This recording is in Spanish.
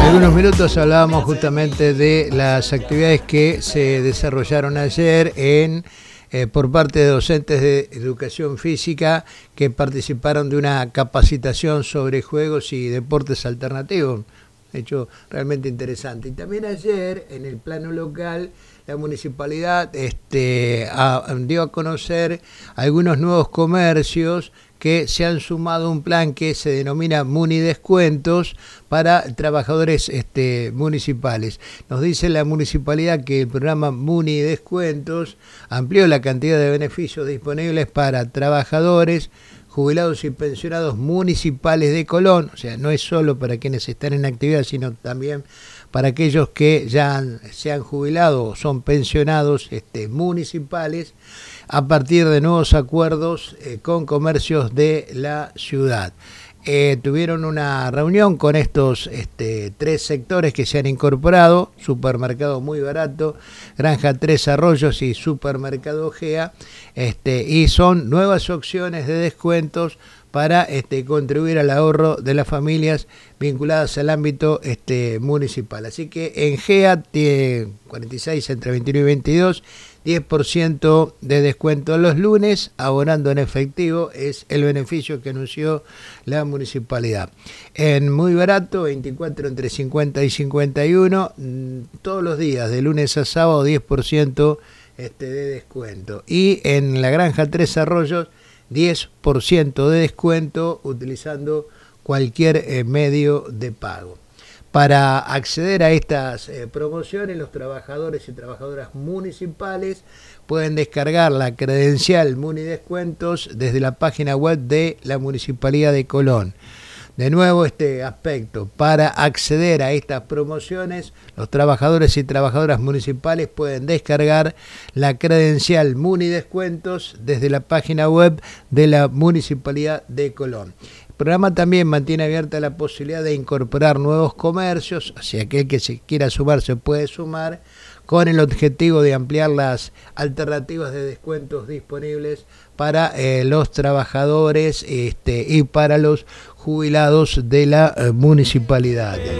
algunos minutos hablábamos justamente de las actividades que se desarrollaron ayer por parte de docentes de educación física que participaron de una capacitación sobre juegos y deportes alternativos. Hecho realmente interesante. Y también ayer, en el plano local, la municipalidad dio a conocer algunos nuevos comercios que se han sumado a un plan que se denomina Muni Descuentos para trabajadores municipales. Nos dice la municipalidad que el programa Muni Descuentos amplió la cantidad de beneficios disponibles para trabajadores, jubilados y pensionados municipales de Colón. O sea, no es solo para quienes están en actividad, sino también para aquellos que ya se han jubilado o son pensionados municipales, a partir de nuevos acuerdos con comercios de la ciudad. Tuvieron una reunión con estos tres sectores que se han incorporado: Supermercado Muy Barato, Granja Tres Arroyos y Supermercado Gea, y son nuevas opciones de descuentos para contribuir al ahorro de las familias vinculadas al ámbito municipal. Así que en GEA, 46 entre 21 y 22, 10% de descuento los lunes, abonando en efectivo, es el beneficio que anunció la municipalidad. En Muy Barato, 24 entre 50 y 51, todos los días, de lunes a sábado, 10% de descuento. Y en la Granja Tres Arroyos, 10% de descuento utilizando cualquier medio de pago. Para acceder a estas promociones, los trabajadores y trabajadoras municipales pueden descargar la credencial Muni Descuentos desde la página web de la Municipalidad de Colón. De nuevo, este aspecto: para acceder a estas promociones, los trabajadores y trabajadoras municipales pueden descargar la credencial Muni Descuentos desde la página web de la Municipalidad de Colón. El programa también mantiene abierta la posibilidad de incorporar nuevos comercios, o sea, aquel que se quiera sumar se puede sumar, con el objetivo de ampliar las alternativas de descuentos disponibles para los trabajadores y para los jubilados de la municipalidad.